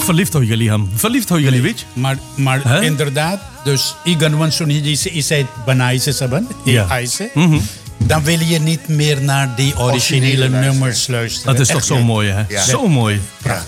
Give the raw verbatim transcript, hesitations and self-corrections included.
verliefd हो jullie हम verliefd हो jullie weet Maar, maar Hè? inderdaad, dus Igan Suniji is het Banaise Saban, Ja. Eise. Dan wil je niet meer naar die originele Originele nummers luisteren. dat is Echt toch zo niet. mooi hè Ja. zo mooi Prachtig.